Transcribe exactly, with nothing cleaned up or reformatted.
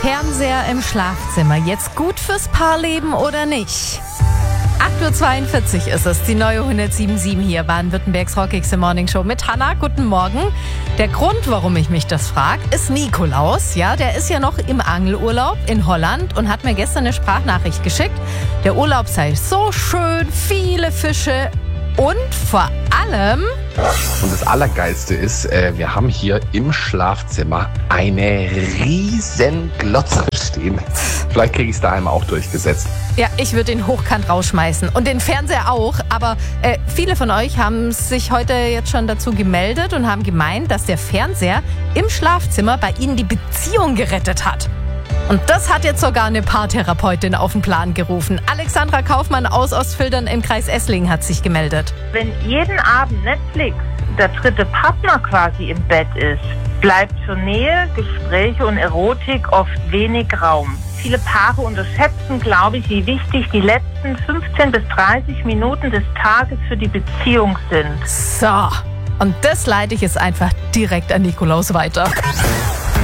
Fernseher im Schlafzimmer. Jetzt gut fürs Paarleben oder nicht? acht Uhr zweiundvierzig ist es, die neue hundertsieben Komma sieben hier, Baden-Württembergs Rockigste Morning Show mit Hannah. Guten Morgen. Der Grund, warum ich mich das frage, ist Nikolaus. Ja, der ist ja noch im Angelurlaub in Holland und hat mir gestern eine Sprachnachricht geschickt. Der Urlaub sei so schön, viele Fische und vor allem... Und das Allergeilste ist, äh, wir haben hier im Schlafzimmer eine riesen Glotze stehen. Vielleicht kriege ich es daheim auch durchgesetzt. Ja, ich würde den hochkant rausschmeißen und den Fernseher auch. Aber äh, viele von euch haben sich heute jetzt schon dazu gemeldet und haben gemeint, dass der Fernseher im Schlafzimmer bei ihnen die Beziehung gerettet hat. Und das hat jetzt sogar eine Paartherapeutin auf den Plan gerufen. Alexandra Kaufmann aus Ostfildern im Kreis Esslingen hat sich gemeldet. Wenn jeden Abend Netflix der dritte Partner quasi im Bett ist, bleibt für Nähe, Gespräche und Erotik oft wenig Raum. Viele Paare unterschätzen, glaube ich, wie wichtig die letzten fünfzehn bis dreißig Minuten des Tages für die Beziehung sind. So, und das leite ich jetzt einfach direkt an Nikolaus weiter.